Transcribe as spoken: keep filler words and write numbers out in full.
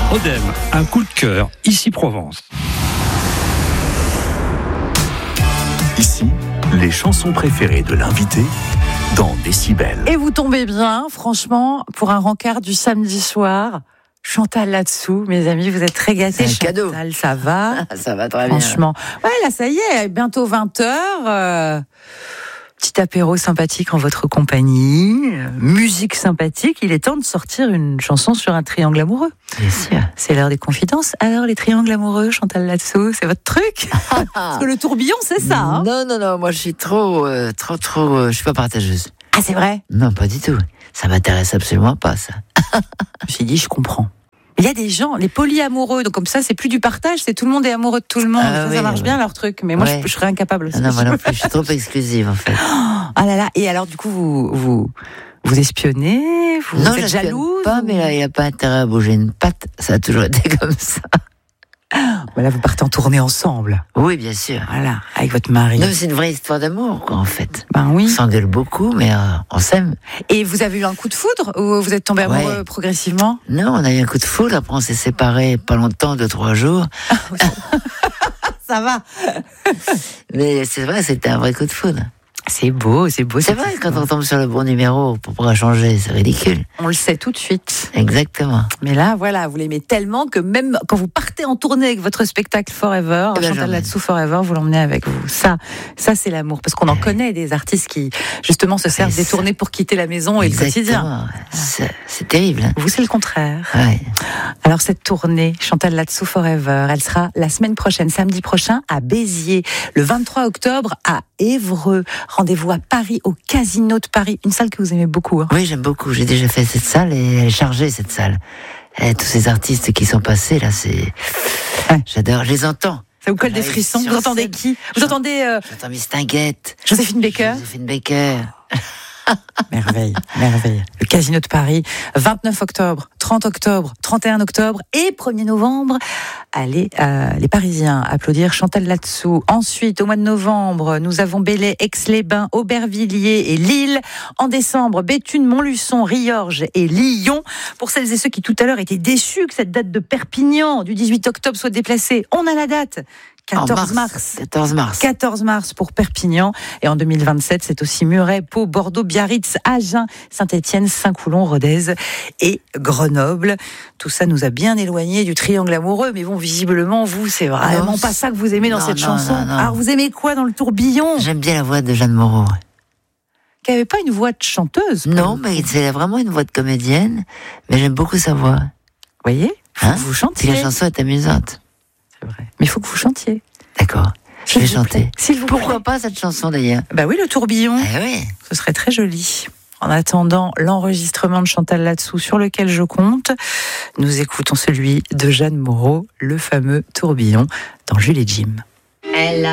Odem, un coup de cœur, ici Provence. Ici, les chansons préférées de l'invité dans Décibel. Et vous tombez bien, franchement, pour un rencard du samedi soir. Chantal là-dessous, mes amis, vous êtes très gâtés. C'est un cadeau. Chantal, ça va? Ça va très bien. Franchement. Ouais, là, ça y est, bientôt vingt heures. Euh, petit apéro sympathique en votre compagnie. euh, Musique sympathique. Il est temps de sortir une chanson sur un triangle amoureux. Bien sûr. C'est l'heure des confidences. Alors, les triangles amoureux, Chantal là-dessous, c'est votre truc? Parce que le tourbillon, c'est ça, hein? Non, non, non, moi je suis trop, euh, trop, trop, euh, je suis pas partageuse. Ah, c'est vrai? Non, pas du tout. Ça m'intéresse absolument pas, ça. Je me suis dit, je comprends. Il y a des gens, les polyamoureux, donc comme ça, c'est plus du partage, c'est tout le monde est amoureux de tout le monde. Ah ça, oui, ça marche oui. bien leur truc, mais moi, Ouais. je, je serais incapable aussi. Non, non, moi non plus, je suis trop exclusive, en fait. Ah là là, et alors du coup, vous vous, vous espionnez, vous, non, vous êtes j'espionne jalouse pas, ou- mais là, il n'y a pas intérêt à bouger une patte. Ça a toujours été comme ça. Voilà, vous partez en tournée ensemble, Oui, bien sûr. voilà, avec votre mari. Non, mais c'est une vraie histoire d'amour, quoi, en fait. Ben On oui. s'engueule beaucoup, mais euh, on s'aime. Et vous avez eu un coup de foudre ou vous êtes tombé Ouais. amoureux progressivement? Non, on a eu un coup de foudre, après on s'est séparés pas longtemps, deux, trois jours. Ça va. Mais c'est vrai, c'était un vrai coup de foudre. C'est beau, c'est beau. C'est cette vrai, quand histoire. on tombe sur le bon numéro, pour pouvoir changer, c'est ridicule. On le sait tout de suite. Exactement. Mais là, voilà, vous l'aimez tellement que même quand vous partez en tournée avec votre spectacle Forever, Eh ben, Chantal j'emmène. là-dessous Forever, vous l'emmenez avec vous. Ça, ça c'est l'amour. Parce qu'on en connaît des artistes qui, justement, se servent Et des ça- tournées pour quitter la maison et le quotidien. Exactement. C'est, c'est terrible. Hein. Vous, c'est le contraire. Ouais. Alors, cette tournée, Chantal là-dessous Forever, elle sera la semaine prochaine, samedi prochain, à Béziers. Le vingt-trois octobre, à Évreux. Rendez-vous à Paris, au Casino de Paris. Une salle que vous aimez beaucoup, hein. Oui, j'aime beaucoup. J'ai déjà fait cette salle et elle est chargée, cette salle. Et tous ces artistes qui sont passés, là, c'est... Ouais. J'adore, je les entends. Ça vous colle des Ouais, frissons. sur Vous entendez scène. qui? Vous J'en- entendez euh, J'entends Miss Tinguette. Joséphine Baker? Joséphine Baker. Merveille, merveille. Le Casino de Paris, vingt-neuf octobre, trente octobre, trente et un octobre et premier novembre. Allez, euh, les Parisiens, applaudir Chantal là-dessous. Ensuite, au mois de novembre, nous avons Belley, Aix-les-Bains, Aubervilliers et Lille. En décembre, Béthune, Montluçon, Riorges et Lyon. Pour celles et ceux qui tout à l'heure étaient déçus que cette date de Perpignan du dix-huit octobre soit déplacée, on a la date. En quatorze mars. quatorze mars. quatorze mars pour Perpignan. Et en deux mille vingt-sept, c'est aussi Muret, Pau, Bordeaux, Biarritz, Agen, Saint-Étienne, Saint-Coulon, Rodez et Grenoble. Tout ça nous a bien éloignés du triangle amoureux. Mais bon, visiblement, vous, c'est vraiment Non, pas ça que vous aimez dans non, cette non, chanson. non, non. Alors, vous aimez quoi dans le tourbillon? J'aime bien la voix de Jeanne Moreau. Qui n'avait pas une voix de chanteuse. pour Non, le mais coup. c'est vraiment une voix de comédienne. Mais j'aime beaucoup sa voix. Vous voyez? Faut Hein que vous Si chantiez. la chanson est amusante. C'est vrai. Mais il faut que vous chantiez. D'accord. Je vais S'il vous plaît. chanter. S'il vous Pourquoi plaît. pas cette chanson d'ailleurs? Bah oui, le tourbillon. Eh oui. Ce serait très joli. En attendant l'enregistrement de Chantal là-dessous sur lequel je compte, nous écoutons celui de Jeanne Moreau, le fameux tourbillon dans Jules et Jim. Elle